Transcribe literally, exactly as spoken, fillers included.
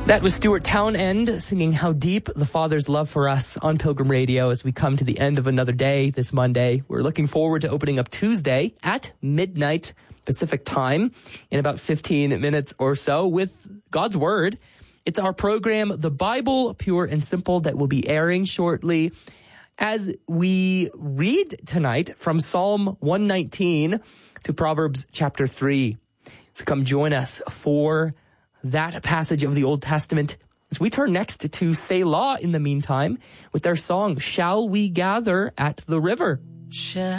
That was Stuart Townend singing How Deep the Father's Love for Us on Pilgrim Radio as we come to the end of another day this Monday. We're looking forward to opening up Tuesday at midnight Pacific time in about fifteen minutes or so with God's Word. It's our program, The Bible, Pure and Simple, that will be airing shortly as we read tonight from Psalm one nineteen to Proverbs chapter three. So come join us for that passage of the Old Testament as we turn next to Selah in the meantime with their song, Shall We Gather at the River? Shall